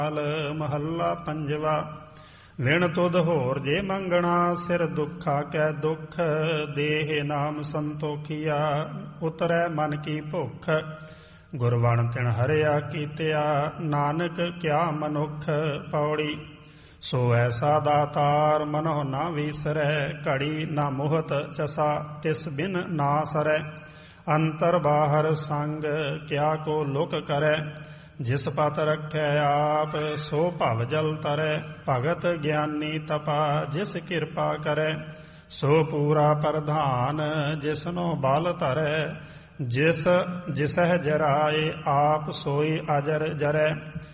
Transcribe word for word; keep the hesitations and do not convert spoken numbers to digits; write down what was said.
ਮਹੱਲਾ ਪੰਜਵਾ। ਵਿਣ ਤੁਧ ਹੋਰ ਜੇ ਮੰਗਣਾ, ਸਿਰ ਦੁੱਖਾ ਕੈ ਦੁੱਖ। ਦੇਹ ਨਾਮ ਸੰਤੋਖੀਆ, ਉਤਰੈ ਮਨ ਕੀ ਭੁੱਖ। ਗੁਰਬਣ ਤਿਣ ਹਰਿਆ ਕੀਤਿਆ, ਨਾਨਕ ਕਿਆ ਮਨੁੱਖ। ਪੌੜੀ। ਸੋ ਐਸਾ ਦਾਤਾਰ ਮਨਹੁ ਨਾ ਵੀਸਰੈ, ਘੜੀ ਨਾ ਮੁਹਤ ਚਸਾ ਤਿਸ ਬਿਨ ਨਾ ਸਰੈ। ਅੰਤਰ ਬਾਹਰ ਸੰਗ ਕਿਆ ਕੋ ਲੁਕ ਕਰੈ, ਜਿਸ ਪਤ ਰਖੈ ਆਪ ਸੋ ਭਵ ਜਲ ਤਰੈ। ਭਗਤ ਗਿਆਨੀ ਤਪਾ ਜਿਸ ਕਿਰਪਾ ਕਰੈ, ਸੋ ਪੂਰਾ ਪ੍ਰਧਾਨ ਜਿਸਨੋ ਬਲ ਧਰੈ। ਜਿਸ ਜਿਸਹਿ ਜਰਾਏ ਆਪ ਸੋਈ ਅਜਰ ਜਰੈ,